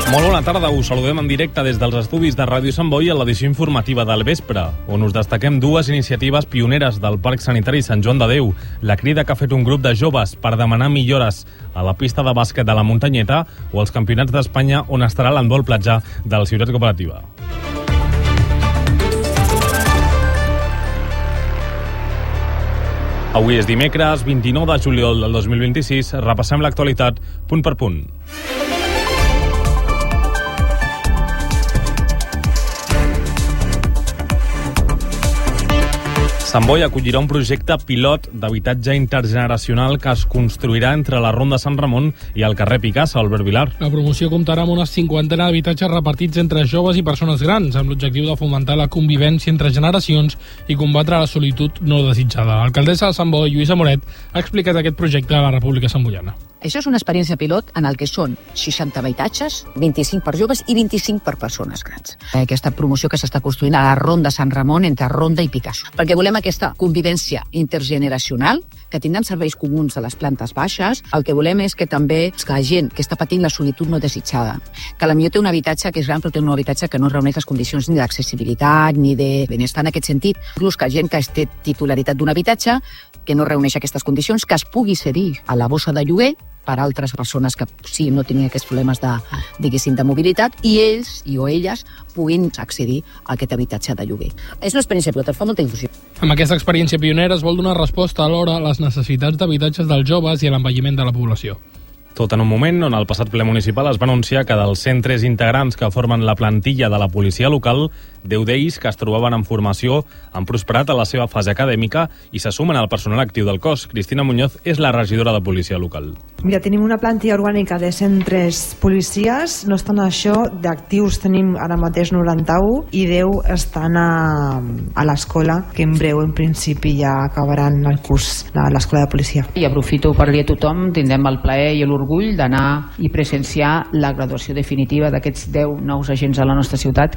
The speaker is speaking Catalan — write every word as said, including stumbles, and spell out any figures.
Molt bona tarda, us saludem en directe des dels estudis de Ràdio Sant Boi a l'edició informativa del vespre, on us destaquem dues iniciatives pioneres del Parc Sanitari Sant Joan de Déu, la crida que ha fet un grup de joves per demanar millores a la pista de bàsquet de la Muntanyeta o els campionats d'Espanya on estarà l'handbol platja de la Ciutat Cooperativa. Avui és dimecres, vint-i-nou de juliol del dos mil vint-i-sis. Repassem l'actualitat punt per punt. Sant Boi acollirà un projecte pilot d'habitatge intergeneracional que es construirà entre la Ronda Sant Ramon i el carrer Picassa, Albert Vilar. La promoció comptarà amb una cinquantena d'habitatges repartits entre joves i persones grans, amb l'objectiu de fomentar la convivència entre generacions i combatre la solitud no desitjada. L'alcaldessa de Sant Boi, Lluïsa Moret, ha explicat aquest projecte a la República Samboiana. Això és una experiència pilot en el que són seixanta habitatges, vint-i-cinc per joves i vint-i-cinc per persones grans. Aquesta promoció que s'està construint a la Ronda Sant Ramon entre Ronda i Picasso. Perquè volem aquesta convivència intergeneracional, que tindran serveis comuns a les plantes baixes. El que volem és que també que la gent que està patint la solitud no desitjada, que potser té un habitatge que és gran però té un habitatge que no reuneix les condicions ni d'accessibilitat ni de benestar en aquest sentit. Inclús que gent que té titularitat d'un habitatge que no reuneix aquestes condicions, que es pugui cedir a la bossa de lloguer per altres persones que sí, no tenien aquests problemes de, diguéssim, de mobilitat, i ells i o elles puguin accedir a aquest habitatge de lloguer. És una experiència pilot, fa molta il·lusió. Amb aquesta experiència pionera es vol donar resposta alhora a les necessitats d'habitatges dels joves i a l'envelliment de la població. Tot en un moment on el passat ple municipal es va anunciar que dels cent tres integrants que formen la plantilla de la policia local, deu d'ells que es trobaven en formació han prosperat a la seva fase acadèmica i se sumen al personal actiu del cos. Cristina Muñoz és la regidora de policia local. Mira, tenim una plantilla orgànica de cent tres policies, no estan això, d'actius tenim ara mateix noranta-u i deu estan a, a l'escola, que en breu, en principi, ja acabaran el curs a l'escola de policia. I aprofito per dir a tothom, tindrem el plaer i l'orgull d'anar i presenciar la graduació definitiva d'aquests deu nous agents a la nostra ciutat.